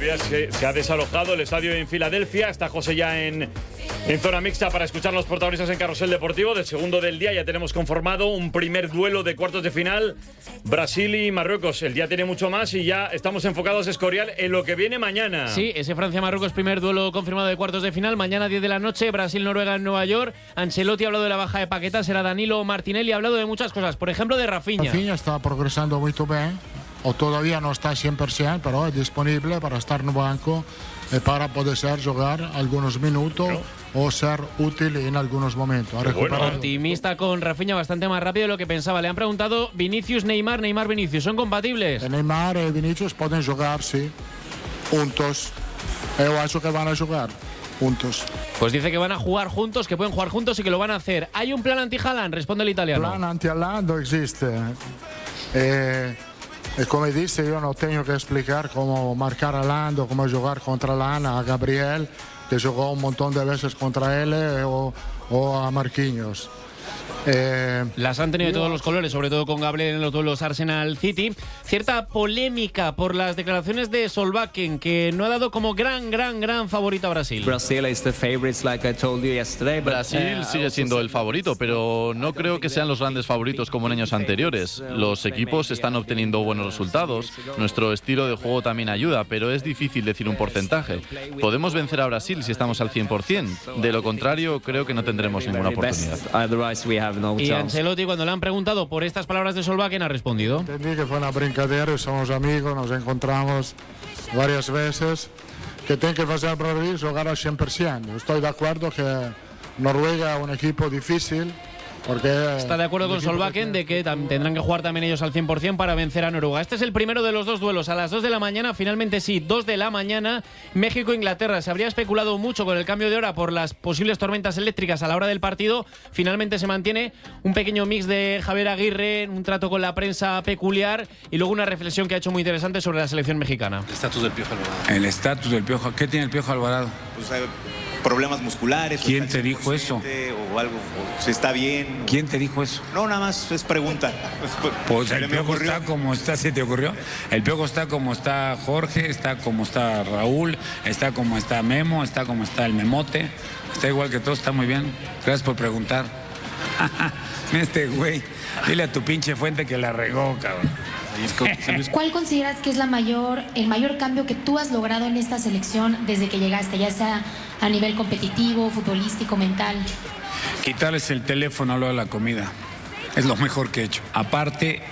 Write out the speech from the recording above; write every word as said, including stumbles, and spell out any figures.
todavía se, se ha desalojado el estadio en Filadelfia. Está José ya en, en zona mixta para escuchar los protagonistas en Carrusel Deportivo. Del segundo del día ya tenemos conformado un primer duelo de cuartos de final. Brasil y Marruecos. El día tiene mucho más y ya estamos enfocados, Escorial, en lo que viene mañana. Sí, ese Francia-Marruecos, primer duelo confirmado de cuartos de final. Mañana diez de la noche, Brasil-Noruega en Nueva York. Ancelotti ha hablado de la baja de Paquetá, será Danilo Martinelli. Ha hablado de muchas cosas, por ejemplo de Rafinha. Rafinha está progresando muy bien, o todavía no está cien por ciento, pero es disponible para estar en el banco y para poder ser jugar algunos minutos no. o ser útil en algunos momentos. Bueno, optimista con Rafinha, bastante más rápido de lo que pensaba. Le han preguntado Vinicius, Neymar, Neymar, Vinicius. ¿Son compatibles? Neymar y Vinicius pueden jugar, sí, juntos. Yo creo que van a jugar juntos. Pues dice que van a jugar juntos, que pueden jugar juntos y que lo van a hacer. ¿Hay un plan anti-Haaland? Responde el italiano. Plan anti-Haaland no existe. Eh, y como dice, yo no tengo que explicar cómo marcar a Haaland o cómo jugar contra Lana, a Gabriel, que jugó un montón de veces contra él, eh, o, o a Marquinhos. Eh, Las han tenido de todos los colores, sobre todo con Gabriel en los duelos Arsenal-City. Cierta polémica por las declaraciones de Solbakken, que no ha dado como gran, gran, gran favorito a Brasil. Brasil is the favorites, like I told you yesterday. Brasil sigue siendo el favorito, pero no creo que sean los grandes favoritos como en años anteriores. Los equipos están obteniendo buenos resultados. Nuestro estilo de juego también ayuda, pero es difícil decir un porcentaje. Podemos vencer a Brasil si estamos al cien por ciento. De lo contrario, creo que no tendremos ninguna oportunidad. No y Ancelotti, cuando le han preguntado por estas palabras de Solbakken, ha respondido: entendí que fue una brincadera, somos amigos, nos encontramos varias veces, que tiene que hacer Brasil jugar al cien por ciento. Estoy de acuerdo que Noruega es un equipo difícil. Porque está de acuerdo con Solbakken de que tendrán que jugar también ellos al cien por ciento para vencer a Noruega. Este es el primero de los dos duelos a las dos de la mañana. Finalmente sí, dos de la mañana. México-Inglaterra. Se habría especulado mucho con el cambio de hora por las posibles tormentas eléctricas a la hora del partido. Finalmente se mantiene un pequeño mix de Javier Aguirre, un trato con la prensa peculiar y luego una reflexión que ha hecho muy interesante sobre la selección mexicana. El estatus del Piojo Alvarado. El estatus del Piojo. ¿Qué tiene el Piojo Alvarado? Pues hay problemas musculares. ¿Quién te dijo eso? O algo, o si está bien. ¿Quién te dijo eso? No, nada más es pregunta. Pues el Piojo está como está, ¿se te ocurrió? El Piojo está como está Jorge, está como está Raúl, está como está Memo, está como está el Memote, está igual que todos, está muy bien. Gracias por preguntar. Este güey, dile a tu pinche fuente que la regó, cabrón. ¿Cuál consideras que es la mayor, el mayor cambio que tú has logrado en esta selección desde que llegaste, ya sea a nivel competitivo, futbolístico, mental? Quitarles el teléfono a lo de la comida. Es lo mejor que he hecho. Aparte,